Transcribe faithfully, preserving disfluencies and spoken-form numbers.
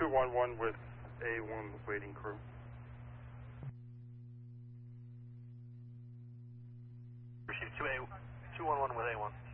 two one one with A one waiting crew. Receive two A, two one one with A one.